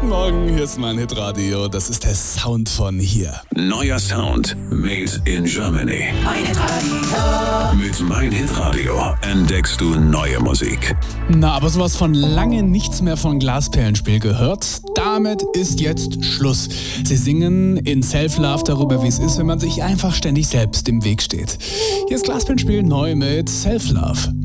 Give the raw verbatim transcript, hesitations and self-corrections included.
Morgen, hier ist mein Hitradio. Das ist der Sound von hier. Neuer Sound made in Germany. Mein Hitradio. Mit Mein Hitradio entdeckst du neue Musik. Na, aber sowas von lange nichts mehr von Glasperlenspiel gehört. Damit ist jetzt Schluss. Sie singen in Self-Love darüber, wie es ist, wenn man sich einfach ständig selbst im Weg steht. Hier ist Glasperlenspiel neu mit Self-Love.